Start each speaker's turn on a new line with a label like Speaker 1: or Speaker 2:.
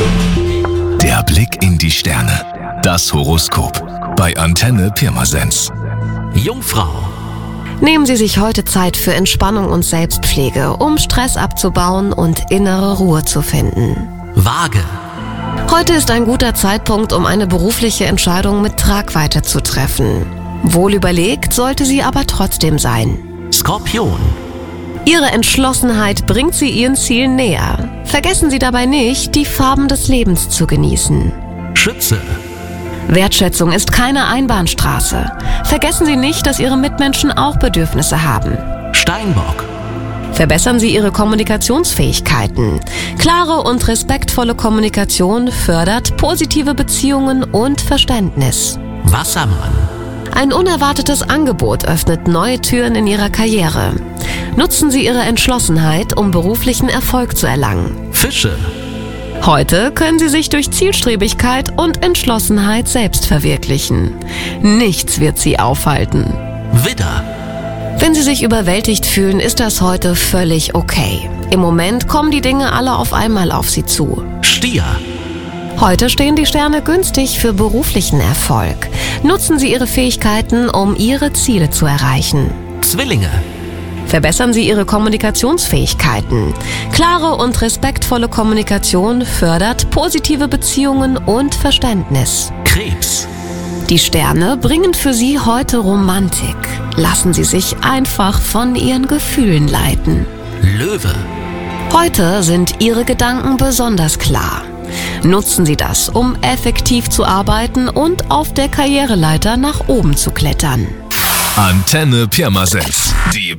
Speaker 1: Der Blick in die Sterne. Das Horoskop. Bei Antenne Pirmasens.
Speaker 2: Jungfrau.
Speaker 3: Nehmen Sie sich heute Zeit für Entspannung und Selbstpflege, um Stress abzubauen und innere Ruhe zu finden.
Speaker 2: Waage.
Speaker 3: Heute ist ein guter Zeitpunkt, um eine berufliche Entscheidung mit Tragweite zu treffen. Wohl überlegt sollte sie aber trotzdem sein.
Speaker 2: Skorpion.
Speaker 3: Ihre Entschlossenheit bringt Sie Ihren Zielen näher. Vergessen Sie dabei nicht, die Farben des Lebens zu genießen.
Speaker 2: Schütze.
Speaker 3: Wertschätzung ist keine Einbahnstraße. Vergessen Sie nicht, dass Ihre Mitmenschen auch Bedürfnisse haben.
Speaker 2: Steinbock.
Speaker 3: Verbessern Sie Ihre Kommunikationsfähigkeiten. Klare und respektvolle Kommunikation fördert positive Beziehungen und Verständnis.
Speaker 2: Wassermann.
Speaker 3: Ein unerwartetes Angebot öffnet neue Türen in Ihrer Karriere. Nutzen Sie Ihre Entschlossenheit, um beruflichen Erfolg zu erlangen.
Speaker 2: Fische.
Speaker 3: Heute können Sie sich durch Zielstrebigkeit und Entschlossenheit selbst verwirklichen. Nichts wird Sie aufhalten.
Speaker 2: Widder.
Speaker 3: Wenn Sie sich überwältigt fühlen, ist das heute völlig okay. Im Moment kommen die Dinge alle auf einmal auf Sie zu.
Speaker 2: Stier.
Speaker 3: Heute stehen die Sterne günstig für beruflichen Erfolg. Nutzen Sie Ihre Fähigkeiten, um Ihre Ziele zu erreichen.
Speaker 2: Zwillinge.
Speaker 3: Verbessern Sie Ihre Kommunikationsfähigkeiten. Klare und respektvolle Kommunikation fördert positive Beziehungen und Verständnis.
Speaker 2: Krebs.
Speaker 3: Die Sterne bringen für Sie heute Romantik. Lassen Sie sich einfach von Ihren Gefühlen leiten.
Speaker 2: Löwe.
Speaker 3: Heute sind Ihre Gedanken besonders klar. Nutzen Sie das, um effektiv zu arbeiten und auf der Karriereleiter nach oben zu klettern.
Speaker 1: Antenne Pirmasens. Die